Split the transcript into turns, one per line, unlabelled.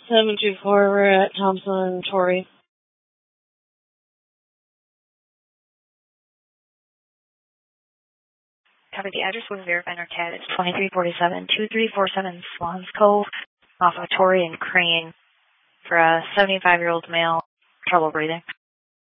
724, we're at Thompson and Torrey.
Cover the address with verifying our CAD. It's 2347-2347 Swans Cove off of Torrey and Crane for a 75-year-old male, trouble breathing.